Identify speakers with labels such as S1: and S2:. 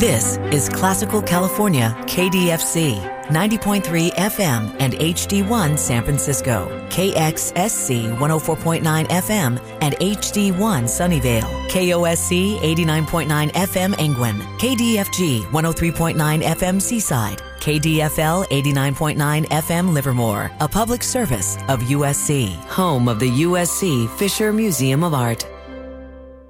S1: This is Classical California, KDFC, 90.3 FM and HD1 San Francisco, KXSC 104.9 FM and HD1 Sunnyvale, KOSC 89.9 FM Angwin, KDFG 103.9 FM Seaside, KDFL 89.9 FM Livermore, a public service of USC, home of the USC Fisher Museum of Art.